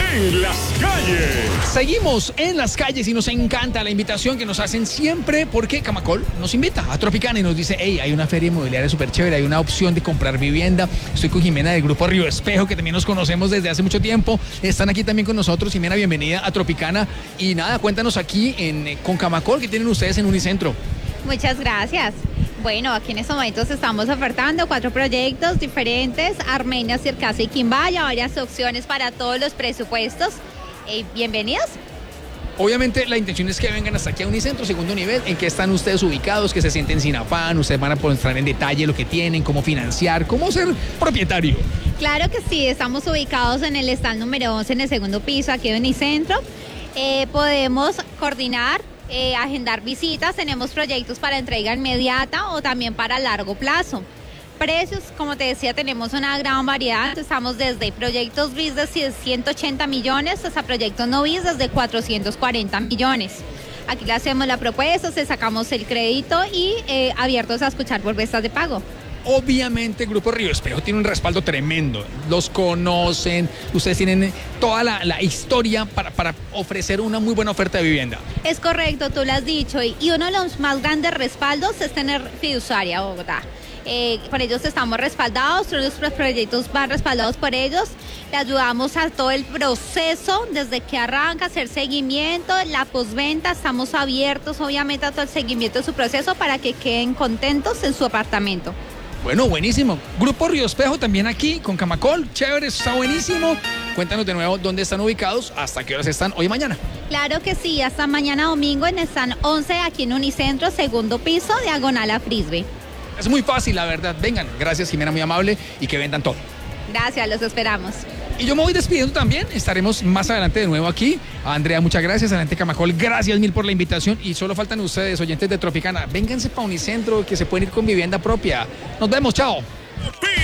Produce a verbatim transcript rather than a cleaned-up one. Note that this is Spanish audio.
en las calles. Seguimos en las calles y nos encanta la invitación que nos hacen siempre porque Camacol nos invita a Tropicana y nos dice, hey, hay una feria inmobiliaria súper chévere, hay una opción de comprar vivienda. Estoy con Jimena del grupo Río Espejo, que también nos conocemos desde hace mucho tiempo. Están aquí también con nosotros. Jimena, bienvenida a Tropicana. Y nada, cuéntanos aquí en, con Camacol, ¿qué tienen ustedes en Unicentro? Muchas gracias. Bueno, aquí en estos momentos estamos ofertando cuatro proyectos diferentes: Armenia, Circasa y Quimbaya, varias opciones para todos los presupuestos. Eh, bienvenidos. Obviamente la intención es que vengan hasta aquí a Unicentro, segundo nivel. ¿En qué están ustedes ubicados? Que se sienten sin afán. Ustedes van a mostrar en detalle lo que tienen, cómo financiar, cómo ser propietario. Claro que sí, estamos ubicados en el stand número once, en el segundo piso, aquí en Unicentro. Eh, podemos coordinar, eh, agendar visitas. Tenemos proyectos para entrega inmediata o también para largo plazo. Precios, como te decía, tenemos una gran variedad. Estamos desde proyectos B I S de ciento ochenta millones hasta proyectos no B I S desde cuatrocientos cuarenta millones. Aquí le hacemos la propuesta, se sacamos el crédito y eh, abiertos a escuchar propuestas de pago. Obviamente el Grupo Río Espejo tiene un respaldo tremendo. Los conocen, ustedes tienen toda la, la historia para, para ofrecer una muy buena oferta de vivienda. Es correcto, tú lo has dicho. Y, y uno de los más grandes respaldos es tener Fiduciaria Bogotá. Eh, con ellos estamos respaldados, todos los proyectos van respaldados por ellos. Le ayudamos a todo el proceso, desde que arranca, hacer seguimiento, la postventa. Estamos abiertos, obviamente, a todo el seguimiento de su proceso para que queden contentos en su apartamento. Bueno, buenísimo. Grupo Río Espejo también aquí con Camacol. Chévere, eso está buenísimo. Cuéntanos de nuevo dónde están ubicados, hasta qué horas están hoy y mañana. Claro que sí, hasta mañana domingo en el stand once, aquí en Unicentro, segundo piso, diagonal a Frisbee. Es muy fácil, la verdad. Vengan. Gracias, Jimena, muy amable, y que vendan todo. Gracias, los esperamos. Y yo me voy despidiendo también. Estaremos más adelante de nuevo aquí. A Andrea, muchas gracias. Adelante, Camacol, gracias mil por la invitación. Y solo faltan ustedes, oyentes de Tropicana. Vénganse para Unicentro, que se pueden ir con vivienda propia. Nos vemos, chao.